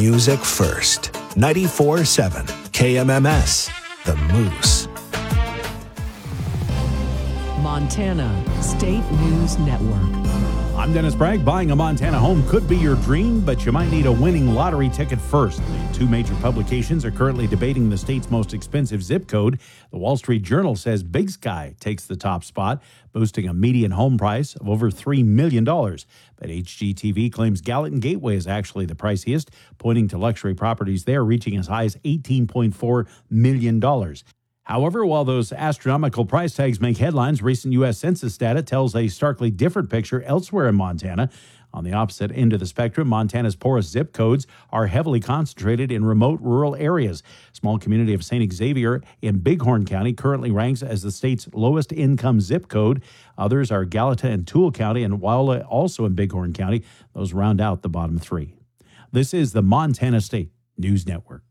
music first. 94.7 KMMS, The Moose. Montana State News Network. I'm Dennis Bragg. Buying a Montana home could be your dream, but you might need a winning lottery ticket first. The two major publications are currently debating the state's most expensive zip code. The Wall Street Journal says Big Sky takes the top spot, boasting a median home price of over $3 million. But HGTV claims Gallatin Gateway is actually the priciest, pointing to luxury properties there reaching as high as $18.4 million. However, while those astronomical price tags make headlines, recent U.S. Census data tells a starkly different picture elsewhere in Montana. On the opposite end of the spectrum, Montana's poorest zip codes are heavily concentrated in remote rural areas. Small community of St. Xavier in Bighorn County currently ranks as the state's lowest income zip code. Others are Gallatin and Toole County, and Wauwalla, also in Bighorn County. Those round out the bottom three. This is the Montana State News Network.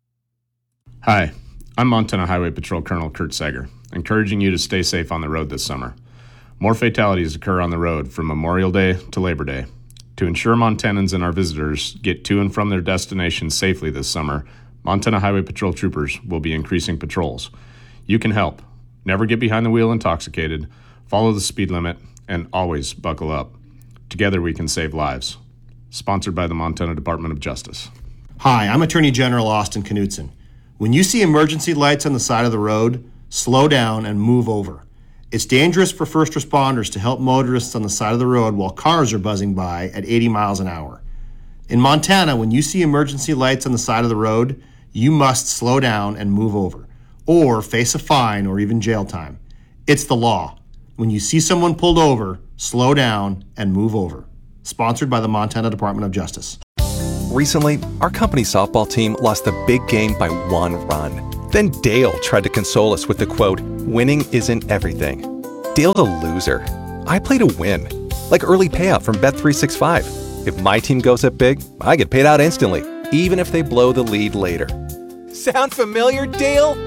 Hi. I'm Montana Highway Patrol Colonel Kurt Sager, encouraging you to stay safe on the road this summer. More fatalities occur on the road from Memorial Day to Labor Day. To ensure Montanans and our visitors get to and from their destinations safely this summer, Montana Highway Patrol troopers will be increasing patrols. You can help. Never get behind the wheel intoxicated, follow the speed limit, and always buckle up. Together we can save lives. Sponsored by the Montana Department of Justice. Hi, I'm Attorney General Austin Knudsen. When you see emergency lights on the side of the road, slow down and move over. It's dangerous for first responders to help motorists on the side of the road while cars are buzzing by at 80 miles an hour. In Montana, when you see emergency lights on the side of the road, you must slow down and move over, or face a fine or even jail time. It's the law. When you see someone pulled over, slow down and move over. Sponsored by the Montana Department of Justice. Recently, our company softball team lost the big game by 1 run. Then Dale tried to console us with the quote, "Winning isn't everything." Dale's a loser. I play to win. Like early payout from Bet365. If my team goes up big, I get paid out instantly, even if they blow the lead later. Sound familiar, Dale?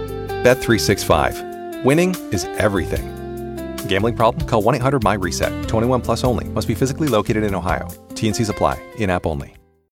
Bet365. Winning is everything. Gambling problem? Call 1-800-MY-RESET. 21 plus only. Must be physically located in Ohio. T&Cs apply. In-app only.